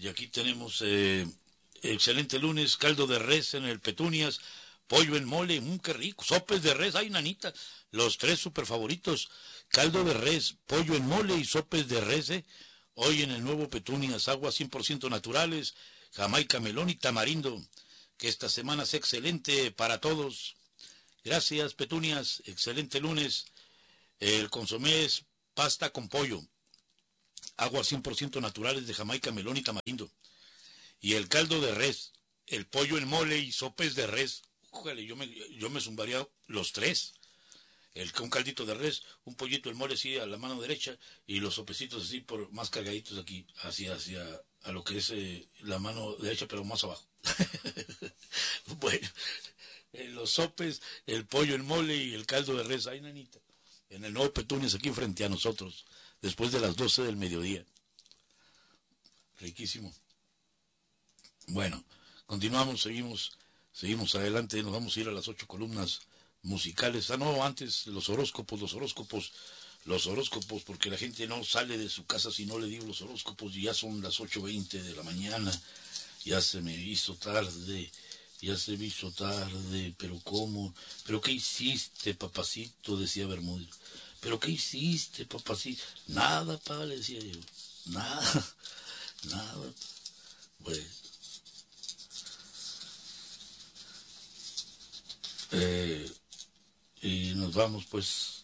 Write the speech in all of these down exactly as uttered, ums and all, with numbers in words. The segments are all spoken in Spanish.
Y aquí tenemos eh, excelente lunes, caldo de res en el Petunias, pollo en mole, mmm, qué rico, sopes de res, ay nanita, los tres super favoritos, caldo de res, pollo en mole y sopes de res, eh. Hoy en el nuevo Petunias, aguas cien por ciento naturales, jamaica, melón y tamarindo. Que esta semana sea excelente para todos. Gracias, Petunias, excelente lunes. El consomé es pasta con pollo, aguas cien por ciento naturales de jamaica, melón y tamarindo. Y el caldo de res, el pollo en mole y sopes de res. Ujale, yo me, yo me zumbaría los tres. El, un caldito de res, un pollito, el mole así a la mano derecha y los sopecitos así por más cargaditos aquí, hacia, hacia a lo que es eh, la mano derecha, pero más abajo. Bueno, eh, los sopes, el pollo, el mole y el caldo de res, ay nanita, en el nuevo Petunias aquí frente a nosotros, después de las doce del mediodía. Riquísimo. Bueno, continuamos, seguimos, seguimos adelante, nos vamos a ir a las ocho columnas musicales. Ah, no, antes los horóscopos, los horóscopos, los horóscopos, porque la gente no sale de su casa si no le digo los horóscopos y ya son las ocho veinte de la mañana, ya se me hizo tarde, ya se me hizo tarde, pero ¿cómo? ¿Pero qué hiciste, papacito? Decía Bermúdez. ¿Pero qué hiciste, papacito? Nada, pa, le decía yo, nada, nada, pues... Eh, y nos vamos pues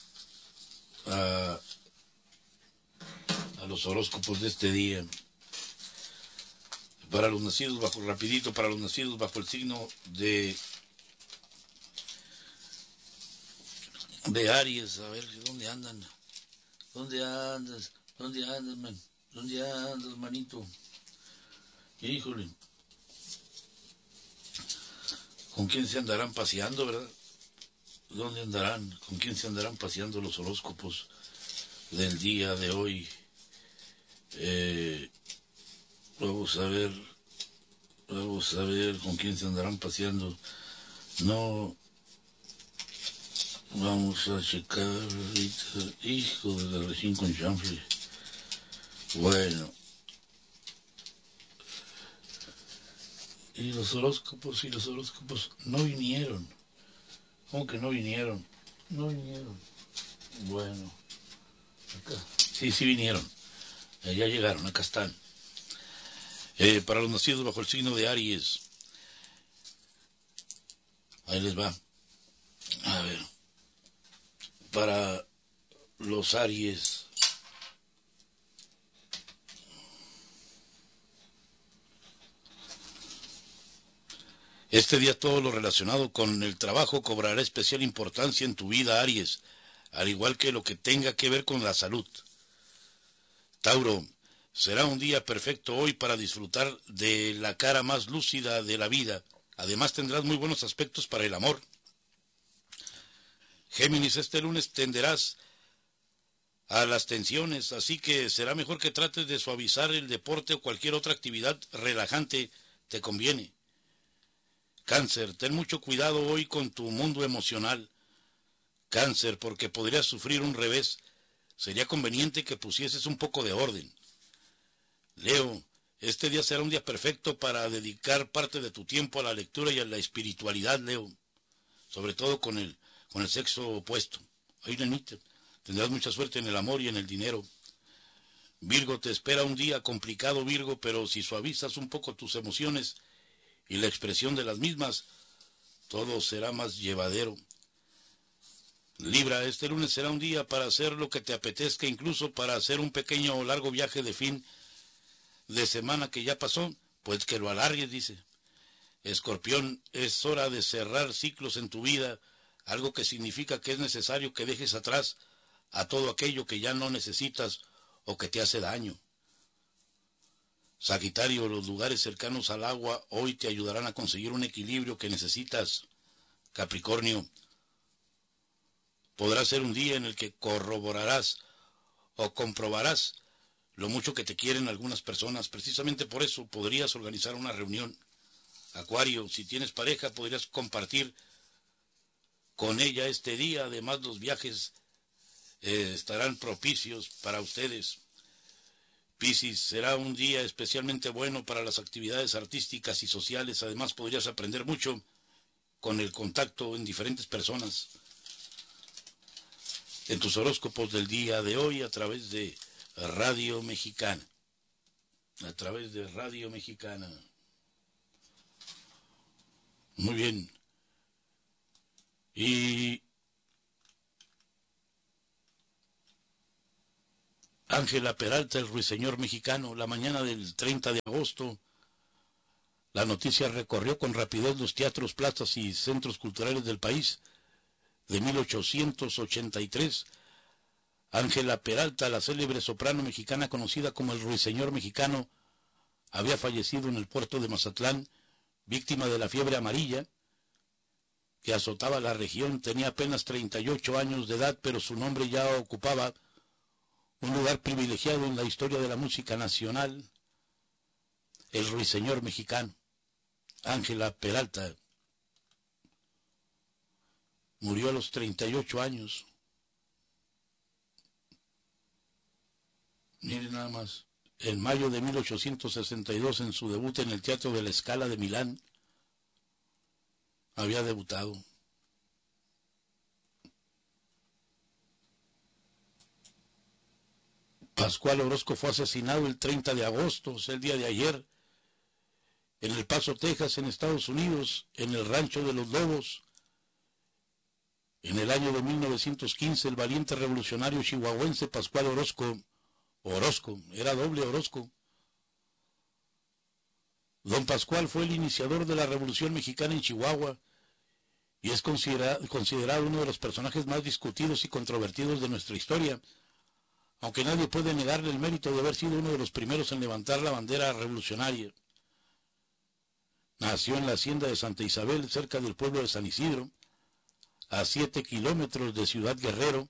a, a los horóscopos de este día. Para los nacidos bajo, rapidito, para los nacidos bajo el signo de de Aries, a ver, ¿dónde andan? ¿Dónde andas? ¿Dónde andas, man? ¿Dónde andas, manito? Híjole. ¿Con quién se andarán paseando, verdad? ¿Dónde andarán? ¿Con quién se andarán paseando los horóscopos del día de hoy? Eh, vamos a ver, vamos a ver con quién se andarán paseando. No, vamos a checar ahorita. Hijo de la recién con chanfle. Bueno. Y los horóscopos y los horóscopos no vinieron. ¿Cómo que no vinieron? No vinieron. Bueno, acá. Sí, sí vinieron. Eh, ya llegaron, acá están. Eh, para los nacidos bajo el signo de Aries. Ahí les va. A ver. Para los Aries. Este día todo lo relacionado con el trabajo cobrará especial importancia en tu vida, Aries, al igual que lo que tenga que ver con la salud. Tauro, será un día perfecto hoy para disfrutar de la cara más lúcida de la vida. Además tendrás muy buenos aspectos para el amor. Géminis, este lunes tenderás a las tensiones, así que será mejor que trates de suavizar el deporte o cualquier otra actividad relajante, te conviene. Cáncer, ten mucho cuidado hoy con tu mundo emocional. Cáncer, porque podrías sufrir un revés. Sería conveniente que pusieses un poco de orden. Leo, este día será un día perfecto para dedicar parte de tu tiempo a la lectura y a la espiritualidad, Leo. Sobre todo con el, con el sexo opuesto. Ay, nenita, tendrás mucha suerte en el amor y en el dinero. Virgo, te espera un día complicado, Virgo, pero si suavizas un poco tus emociones y la expresión de las mismas, todo será más llevadero. Libra, este lunes será un día para hacer lo que te apetezca, incluso para hacer un pequeño o largo viaje de fin de semana que ya pasó, pues que lo alargues, dice. Escorpión, es hora de cerrar ciclos en tu vida, algo que significa que es necesario que dejes atrás a todo aquello que ya no necesitas o que te hace daño. Sagitario, los lugares cercanos al agua hoy te ayudarán a conseguir un equilibrio que necesitas. Capricornio, podrá ser un día en el que corroborarás o comprobarás lo mucho que te quieren algunas personas. Precisamente por eso podrías organizar una reunión. Acuario, si tienes pareja podrías compartir con ella este día. Además, los viajes eh, estarán propicios para ustedes. Piscis, será un día especialmente bueno para las actividades artísticas y sociales. Además, podrías aprender mucho con el contacto en diferentes personas. En tus horóscopos del día de hoy a través de Radio Mexicana. A través de Radio Mexicana. Muy bien. Y Ángela Peralta, el ruiseñor mexicano, la mañana del treinta de agosto, la noticia recorrió con rapidez los teatros, plazas y centros culturales del país. De mil ochocientos ochenta y tres, Ángela Peralta, la célebre soprano mexicana conocida como el ruiseñor mexicano, había fallecido en el puerto de Mazatlán, víctima de la fiebre amarilla, que azotaba la región. Tenía apenas treinta y ocho años de edad, pero su nombre ya ocupaba un lugar privilegiado en la historia de la música nacional. El ruiseñor mexicano, Ángela Peralta, murió a los treinta y ocho años. Miren nada más, en mayo de mil ochocientos sesenta y dos, en su debut en el Teatro de la Scala de Milán, había debutado. Pascual Orozco fue asesinado el treinta de agosto, o sea, el día de ayer, en El Paso, Texas, en Estados Unidos, en el Rancho de los Lobos. En el año de mil novecientos quince, el valiente revolucionario chihuahuense Pascual Orozco, Orozco, era doble Orozco. Don Pascual fue el iniciador de la Revolución Mexicana en Chihuahua y es considera, considerado uno de los personajes más discutidos y controvertidos de nuestra historia, aunque nadie puede negarle el mérito de haber sido uno de los primeros en levantar la bandera revolucionaria. Nació en la hacienda de Santa Isabel, cerca del pueblo de San Isidro, a siete kilómetros de Ciudad Guerrero,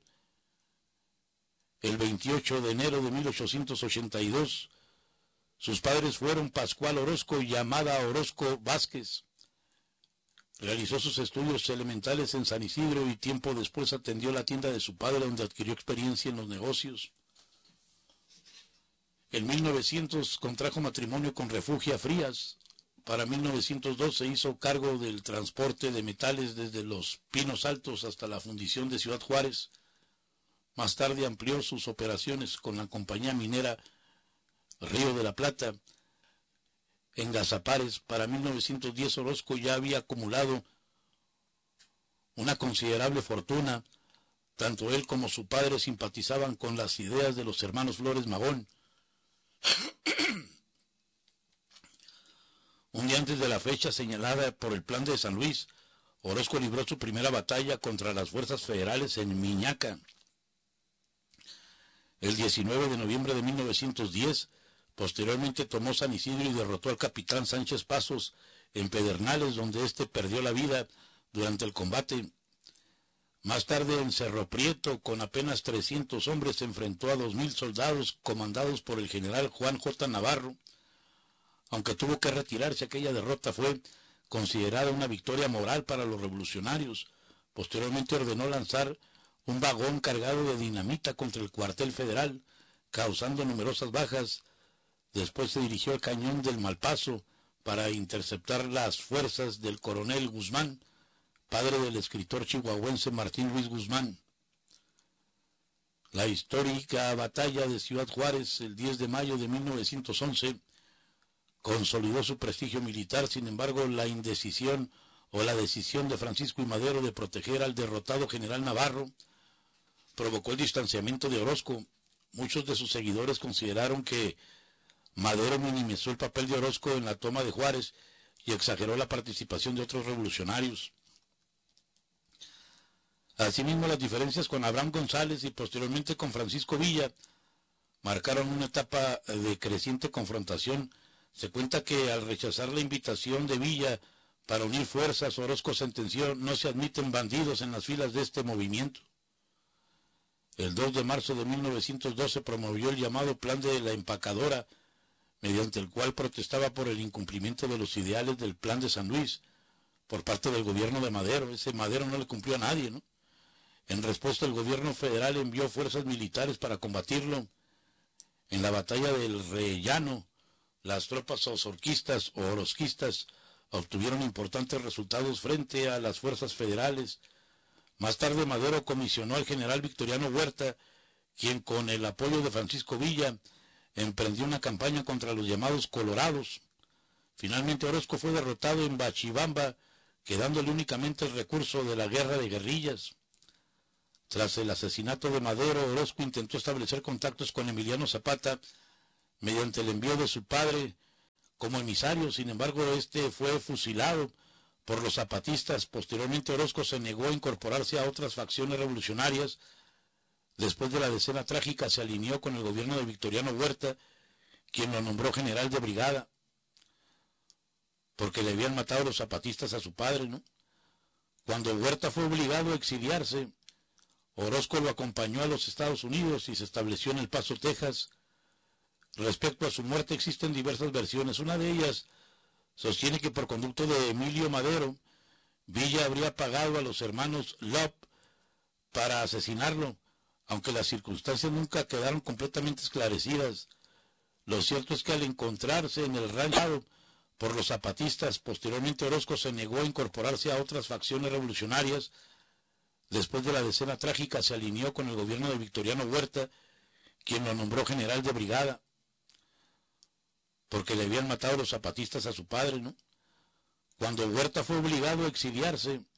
el veintiocho de enero de mil ochocientos ochenta y dos. Sus padres fueron Pascual Orozco y Amada Orozco Vázquez. Realizó sus estudios elementales en San Isidro y tiempo después atendió la tienda de su padre, donde adquirió experiencia en los negocios. En mil novecientos contrajo matrimonio con Refugia Frías. Para mil novecientos dos se hizo cargo del transporte de metales desde Los Pinos Altos hasta la fundición de Ciudad Juárez. Más tarde amplió sus operaciones con la compañía minera Río de la Plata. En Gazapares, para mil novecientos diez, Orozco ya había acumulado una considerable fortuna. Tanto él como su padre simpatizaban con las ideas de los hermanos Flores Magón. Un día antes de la fecha señalada por el Plan de San Luis, Orozco libró su primera batalla contra las fuerzas federales en Miñaca. El diecinueve de noviembre de mil novecientos diez, posteriormente tomó San Isidro y derrotó al capitán Sánchez Pasos en Pedernales, donde éste perdió la vida durante el combate. Más tarde, en Cerro Prieto, con apenas trescientos hombres, se enfrentó a dos mil soldados comandados por el general Juan J. Navarro. Aunque tuvo que retirarse, aquella derrota fue considerada una victoria moral para los revolucionarios. Posteriormente ordenó lanzar un vagón cargado de dinamita contra el cuartel federal, causando numerosas bajas. Después se dirigió al cañón del Malpaso para interceptar las fuerzas del coronel Guzmán, padre del escritor chihuahuense Martín Ruiz Guzmán. La histórica batalla de Ciudad Juárez, el diez de mayo de mil novecientos once, consolidó su prestigio militar. Sin embargo, la indecisión o la decisión de Francisco I. Madero de proteger al derrotado general Navarro provocó el distanciamiento de Orozco. Muchos de sus seguidores consideraron que Madero minimizó el papel de Orozco en la toma de Juárez y exageró la participación de otros revolucionarios. Asimismo, las diferencias con Abraham González y posteriormente con Francisco Villa marcaron una etapa de creciente confrontación. Se cuenta que al rechazar la invitación de Villa para unir fuerzas, Orozco sentenció: no se admiten bandidos en las filas de este movimiento. El dos de marzo de mil novecientos doce promovió el llamado Plan de la Empacadora, mediante el cual protestaba por el incumplimiento de los ideales del Plan de San Luis por parte del gobierno de Madero. Ese Madero no le cumplió a nadie, ¿no? En respuesta, el gobierno federal envió fuerzas militares para combatirlo. En la batalla del Rellano, las tropas osorquistas o orosquistas obtuvieron importantes resultados frente a las fuerzas federales. Más tarde Madero comisionó al general Victoriano Huerta, quien con el apoyo de Francisco Villa emprendió una campaña contra los llamados Colorados. Finalmente Orozco fue derrotado en Bachibamba, quedándole únicamente el recurso de la guerra de guerrillas. Tras el asesinato de Madero, Orozco intentó establecer contactos con Emiliano Zapata mediante el envío de su padre como emisario. Sin embargo, este fue fusilado por los zapatistas. Posteriormente, Orozco se negó a incorporarse a otras facciones revolucionarias. Después de la Decena Trágica, se alineó con el gobierno de Victoriano Huerta, quien lo nombró general de brigada, porque le habían matado los zapatistas a su padre, ¿no? Cuando Huerta fue obligado a exiliarse, Orozco lo acompañó a los Estados Unidos y se estableció en El Paso, Texas. Respecto a su muerte existen diversas versiones. Una de ellas sostiene que por conducto de Emilio Madero, Villa habría pagado a los hermanos Love para asesinarlo, aunque las circunstancias nunca quedaron completamente esclarecidas. Lo cierto es que al encontrarse en el rancho por los zapatistas, posteriormente Orozco se negó a incorporarse a otras facciones revolucionarias. Después de la Decena Trágica se alineó con el gobierno de Victoriano Huerta, quien lo nombró general de brigada, porque le habían matado los zapatistas a su padre, ¿no? Cuando Huerta fue obligado a exiliarse,